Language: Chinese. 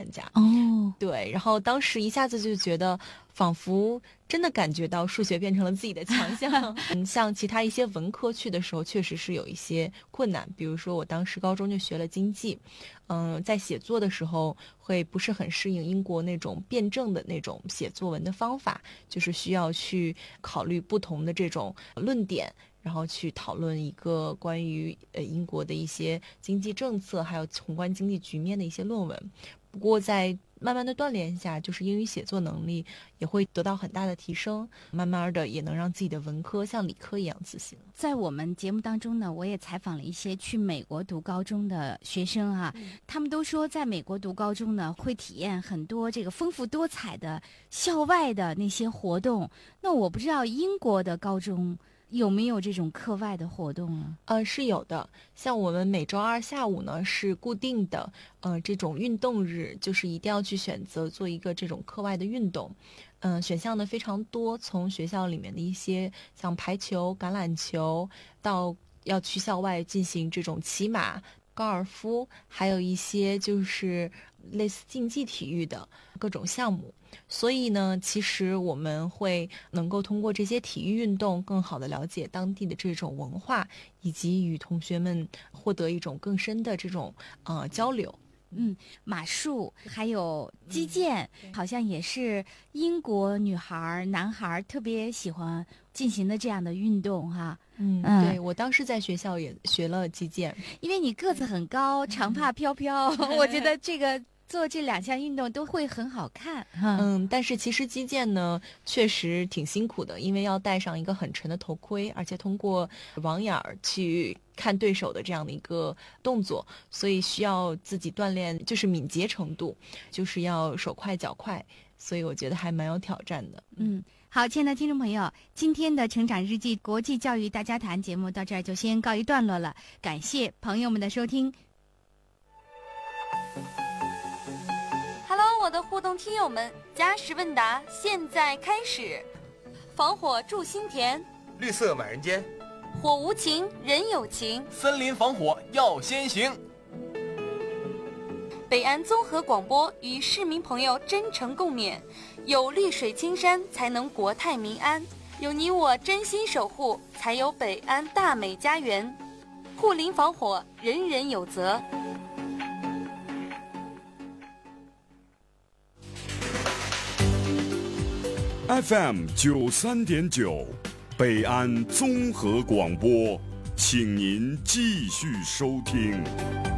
加。 哦， 对，然后当时一下子就觉得仿佛真的感觉到数学变成了自己的强项。像其他一些文科去的时候确实是有一些困难，比如说我当时高中就学了经济，在写作的时候会不是很适应英国那种辩证的那种写作文的方法，就是需要去考虑不同的这种论点，然后去讨论一个关于英国的一些经济政策还有宏观经济局面的一些论文。不过在慢慢的锻炼下，就是英语写作能力也会得到很大的提升，慢慢的也能让自己的文科像理科一样自信。 在我们节目当中呢，我也采访了一些去美国读高中的学生啊，他们都说在美国读高中呢，会体验很多这个丰富多彩的校外的那些活动。那我不知道英国的高中有没有这种课外的活动啊？ 是有的。像我们每周二下午呢是固定的，这种运动日，就是一定要去选择做一个这种课外的运动。选项呢非常多，从学校里面的一些像排球、橄榄球，到要去校外进行这种骑马、高尔夫，还有一些就是类似竞技体育的各种项目。所以呢，其实我们会能够通过这些体育运动，更好的了解当地的这种文化，以及与同学们获得一种更深的这种交流。 马术还有击剑，好像也是英国女孩、男孩特别喜欢进行的这样的运动哈。 对，我当时在学校也学了击剑， 因为你个子很高，长发飘飘，我觉得这个做这两项运动都会很好看。 但是其实击剑呢确实挺辛苦的，因为要戴上一个很沉的头盔，而且通过网眼儿去看对手的这样的一个动作，所以需要自己锻炼，就是敏捷程度，就是要手快脚快，所以我觉得还蛮有挑战的。 好，亲爱的听众朋友，今天的成长日记国际教育大家谈节目到这儿就先告一段落了，感谢朋友们的收听。 Hello， 我的互动听友们，加时问答现在开始。防火助心田， 绿色满人间， 火无情人有情， 森林防火要先行。 北安综合广播与市民朋友真诚共勉，有绿水青山才能国泰民安，有你我真心守护才有北安大美家园，护林防火人人有责。 FM 93.9，北安综合广播，请您继续收听。